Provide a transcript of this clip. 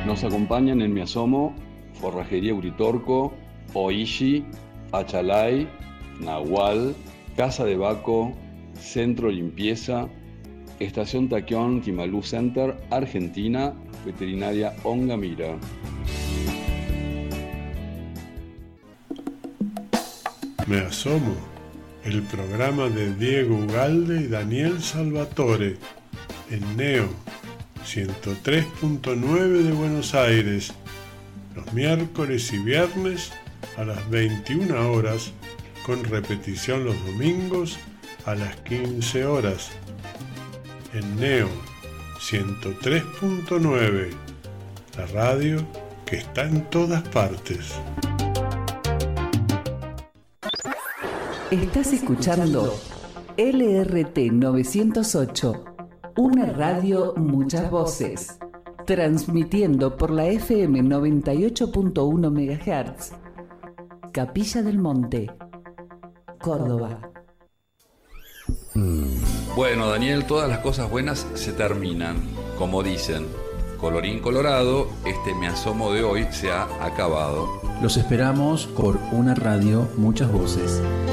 Nos acompañan en Me Asomo, Forrajería Uritorco, Oishi, Achalay, Nahual, Casa de Baco, Centro Limpieza, Estación Taquión, Timalú Center, Argentina, Veterinaria Ongamira. Me Asomo, el programa de Diego Ugalde y Daniel Salvatore, en Neo 103.9 de Buenos Aires, los miércoles y viernes a las 21 horas, con repetición los domingos a las 15 horas. En Neo 103.9, la radio que está en todas partes. Estás escuchando LRT 908, una radio, muchas voces, transmitiendo por la FM 98.1 MHz, Capilla del Monte, Córdoba. Bueno, Daniel, todas las cosas buenas se terminan, como dicen. Colorín colorado, este Me Asomo de hoy se ha acabado. Los esperamos por una radio, muchas voces.